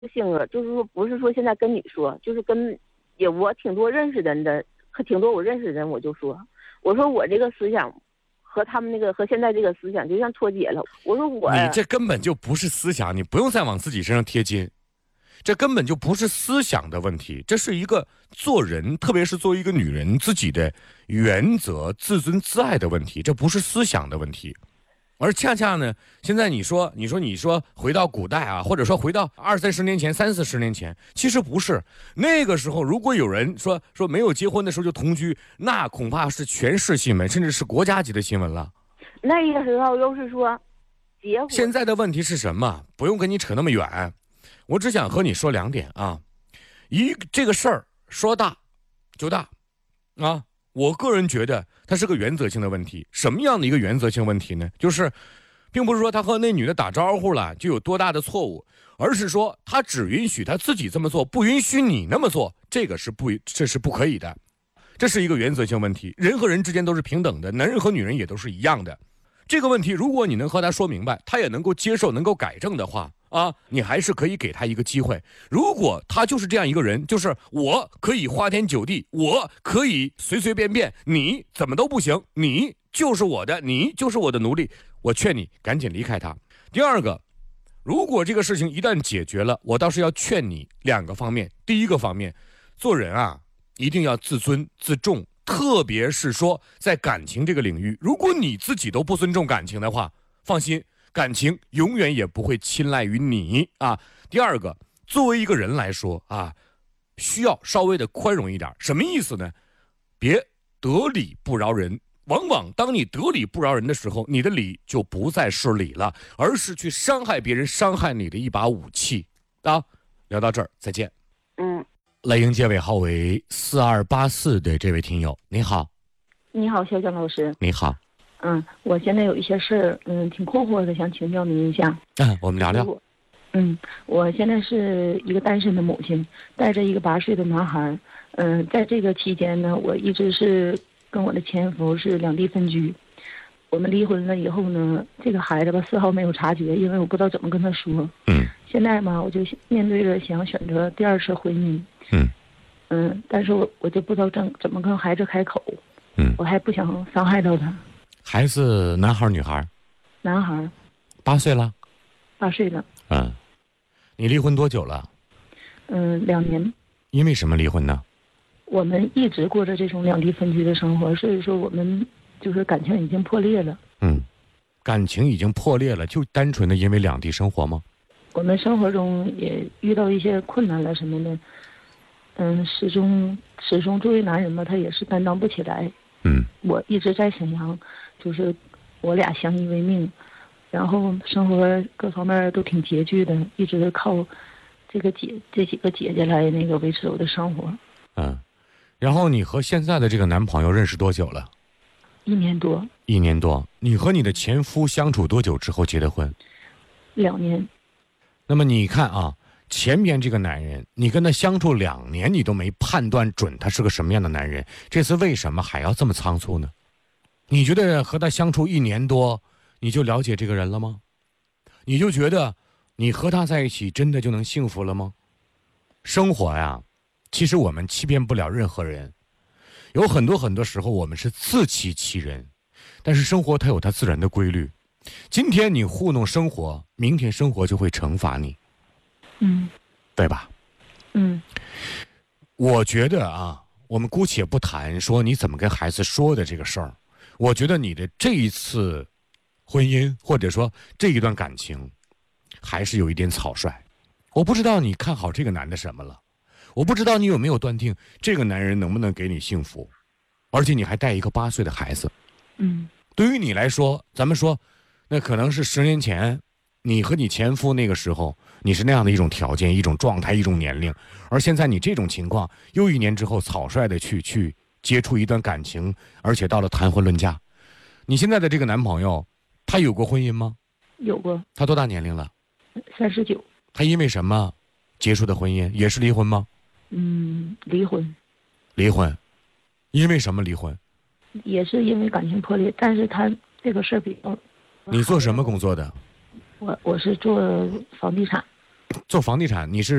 性格，就是说不是说现在跟你说，就是跟我挺多认识人的，挺多我认识的人，我就说，我说我这个思想和他们那个和现在这个思想就像脱节了。我说你这根本就不是思想，你不用再往自己身上贴金。这根本就不是思想的问题，这是一个做人，特别是作为一个女人自己的原则、自尊自爱的问题，这不是思想的问题。而恰恰呢，现在你说回到古代啊，或者说回到20-30年前、30-40年前，其实不是。那个时候，如果有人说没有结婚的时候就同居，那恐怕是全市新闻，甚至是国家级的新闻了。 那个时候又是说结婚。 现在的问题是什么？不用跟你扯那么远。我只想和你说2点啊，这个事儿说大就大啊，我个人觉得它是个原则性的问题。什么样的一个原则性问题呢？就是并不是说他和那女的打招呼了就有多大的错误，而是说他只允许他自己这么做，不允许你那么做，这是不可以的。这是一个原则性问题，人和人之间都是平等的，男人和女人也都是一样的。这个问题如果你能和他说明白，他也能够接受，能够改正的话啊，你还是可以给他一个机会。如果他就是这样一个人，就是我可以花天酒地，我可以随随便便，你怎么都不行，你就是我的，你就是我的奴隶，我劝你赶紧离开他。第二个，如果这个事情一旦解决了，我倒是要劝你2个方面。第一个方面，做人啊一定要自尊自重，特别是说在感情这个领域，如果你自己都不尊重感情的话，放心，感情永远也不会青睐于你啊。第二个，作为一个人来说啊，需要稍微的宽容一点。什么意思呢？别得理不饶人。往往当你得理不饶人的时候，你的理就不再是理了，而是去伤害别人、伤害你的一把武器啊。聊到这儿，再见。来迎接尾号为4284的这位听友，你好。 你好，小蒋老师。 你好。 我现在有一些事儿，挺困惑的，想请教您一下。 我们聊聊。 我现在是一个单身的母亲，带着一个8岁的男孩。在这个期间呢，我一直是跟我的前夫是两地分居。我们离婚了以后呢，这个孩子吧丝毫没有察觉，因为我不知道怎么跟他说。现在嘛，我就面对着想选择第2次婚姻。但是我就不知道怎么跟孩子开口。我还不想伤害到他。 孩子男孩女孩？ 男孩。 8岁了。 8岁了。 你离婚多久了 ？2年。 因为什么离婚呢？ 我们一直过着这种两地分居的生活，所以说我们就是感情已经破裂了。 感情已经破裂了，就单纯的因为两地生活吗？ 我们生活中也遇到一些困难了什么的。始终作为男人嘛，他也是担当不起来。我一直在沈阳，就是我俩相依为命，然后生活各方面都挺拮据的，一直靠这几个姐姐来那个维持我的生活。 然后你和现在的这个男朋友认识多久了 ？1年多。 1年多。你和你的前夫相处多久之后结的婚 ？2年。 那么你看啊，前边这个男人，你跟他相处2年，你都没判断准他是个什么样的男人，这次为什么还要这么仓促呢？你觉得和他相处1年多，你就了解这个人了吗？你就觉得你和他在一起真的就能幸福了吗？生活呀，其实我们欺骗不了任何人，有很多时候我们是自欺欺人，但是生活它有它自然的规律。今天你糊弄生活，明天生活就会惩罚你。对吧？我觉得啊，我们姑且不谈说你怎么跟孩子说的这个事儿，我觉得你的这一次婚姻或者说这一段感情还是有一点草率。我不知道你看好这个男的什么了，我不知道你有没有断定这个男人能不能给你幸福，而且你还带一个8岁的孩子。对于你来说，咱们说那可能是10年前你和你前夫那个时候你是那样的一种条件、一种状态、一种年龄，而现在你这种情况又1年之后草率的去接触一段感情，而且到了谈婚论嫁。你现在的这个男朋友他有过婚姻吗？ 有过。 他多大年龄了 ？39。 他因为什么结束的婚姻？也是离婚吗？ 离婚。 离婚。因为什么离婚？ 也是因为感情破裂，但是他这个事儿比较。 你做什么工作的？ 我是做房地产。 做房地产，你是